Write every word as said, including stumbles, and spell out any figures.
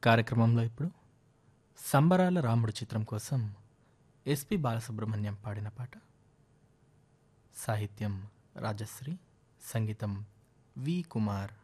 కార్యక్రమంలో ఇప్పుడు సంబరాల రాముడు చిత్రం కోసం ఎస్పి బాలసుబ్రహ్మణ్యం పాడిన పాట. సాహిత్యం రాజశ్రీ, సంగీతం వి కుమార్.